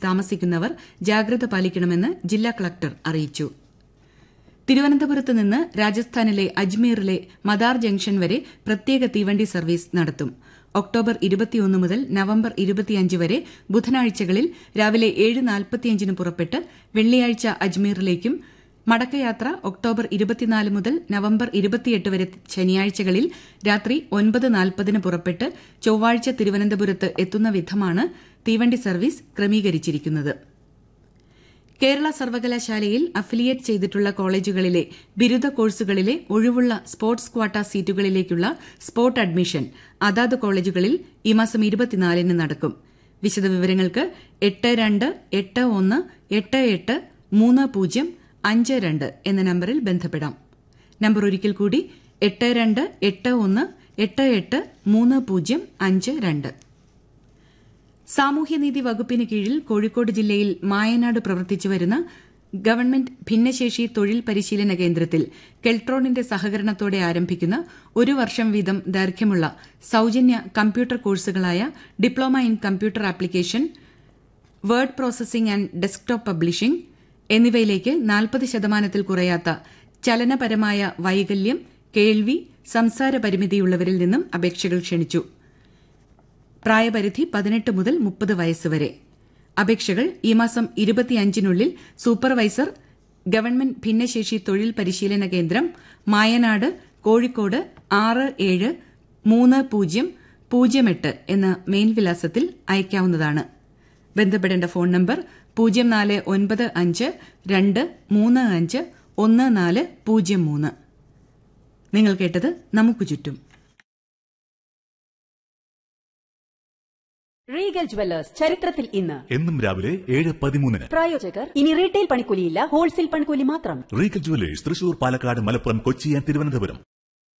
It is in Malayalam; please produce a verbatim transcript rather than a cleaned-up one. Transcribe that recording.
താമസിക്കുന്നവർ ജാഗ്രത പാലിക്കണമെന്ന് ജില്ലാ കളക്ടർ അറിയിച്ചു. തിരുവനന്തപുരത്ത് നിന്ന് രാജസ്ഥാനിലെ അജ്മീറിലെ മദാർ ജംഗ്ഷൻ വരെ പ്രത്യേക തീവണ്ടി സർവീസ് നടത്തും. ഒക്ടോബർ ഇരുപത്തിയൊന്ന് മുതൽ നവംബർ ഇരുപത്തിയഞ്ച് വരെ ബുധനാഴ്ചകളിൽ രാവിലെ ഏഴ് നാൽപ്പത്തിയഞ്ചിന് പുറപ്പെട്ട് വെള്ളിയാഴ്ച അജ്മീറിലേക്കും, മടക്കയാത്ര ഒക്ടോബർ ഇരുപത്തിനാല് മുതൽ നവംബർ ഇരുപത്തിയെട്ട് വരെ ശനിയാഴ്ചകളിൽ രാത്രി ഒൻപത് നാൽപ്പതിന് പുറപ്പെട്ട് ചൊവ്വാഴ്ച തിരുവനന്തപുരത്ത് എത്തുന്ന വിധമാണ് തീവണ്ടി സർവീസ് ക്രമീകരിച്ചിരിക്കുന്നത്. കേരള സർവകലാശാലയിൽ അഫിലിയേറ്റ് ചെയ്തിട്ടുള്ള കോളേജുകളിലെ ബിരുദ കോഴ്സുകളിലെ ഒഴിവുള്ള സ്പോർട്സ് ക്വാട്ട സീറ്റുകളിലേക്കുള്ള സ്പോട്ട് അഡ്മിഷൻ അതാത് കോളേജുകളിൽ ഈ മാസം ഇരുപത്തിനാലിന് നടക്കും. വിശദവിവരങ്ങൾക്ക് എട്ട് രണ്ട് എട്ട് ഒന്ന് എട്ട് എട്ട് മൂന്ന് പൂജ്യം അഞ്ച് രണ്ട് എന്ന നമ്പറിൽ ബന്ധപ്പെടാം. നമ്പർ ഒരിക്കൽ കൂടി എട്ട് രണ്ട് എട്ട് ഒന്ന് എട്ട് എട്ട് മൂന്ന് പൂജ്യം അഞ്ച് രണ്ട്. സാമൂഹ്യനീതി വകുപ്പിന് കീഴിൽ കോഴിക്കോട് ജില്ലയിൽ മായനാട് പ്രവർത്തിച്ചുവരുന്ന ഗവൺമെന്റ് ഭിന്നശേഷി തൊഴിൽ പരിശീലന കേന്ദ്രത്തിൽ കെൽട്രോണിന്റെ സഹകരണത്തോടെ ആരംഭിക്കുന്ന ഒരു വർഷം വീതം ദൈർഘ്യമുള്ള സൌജന്യ computer കോഴ്സുകളായ diploma in computer application, word processing and desktop publishing എന്നിവയിലേക്ക് നാൽപ്പത് ശതമാനത്തിൽ കുറയാത്ത ചലനപരമായ വൈകല്യം, കേൾവി, സംസാര പരിമിതിയുള്ളവരിൽ നിന്നും അപേക്ഷകൾ ക്ഷണിച്ചു. പ്രായപരിധി പതിനെട്ട് മുതൽ മുപ്പത് വയസ്സ് വരെ. അപേക്ഷകൾ ഈ മാസം ഇരുപത്തിയഞ്ചിനുള്ളിൽ സൂപ്പർവൈസർ, ഗവൺമെന്റ് ഭിന്നശേഷി തൊഴിൽ പരിശീലന കേന്ദ്രം, മായനാട്, കോഴിക്കോട് ആറ് ഏഴ് മൂന്ന് പൂജ്യം പൂജ്യം എട്ട് എന്ന മെയിൽ വിലാസത്തിൽ അയക്കാവുന്നതാണ്. ബന്ധപ്പെടേണ്ട ഫോൺ നമ്പർ പൂജ്യം നാല് ഒൻപത് അഞ്ച് രണ്ട് മൂന്ന് അഞ്ച് ഒന്ന് നാല് പൂജ്യം മൂന്ന്. നിങ്ങൾ കേട്ടത് നമുക്ക് ചുറ്റും. റീഗൽ ജുവല്ലേഴ്സ് ചരിത്രത്തിൽ ഇന്ന് എന്നും രാവിലെ ഏഴ് പതിമൂന്നിന്. പ്രായോജകർ ഇനി റീറ്റെയിൽ പണിക്കൂലിയില്ല, ഹോൾസെയിൽ പണിക്കൂലി മാത്രം. Regal jewellers Thrissur, Palakkad, Malappuram, Kochi, Thiruvananthapuram.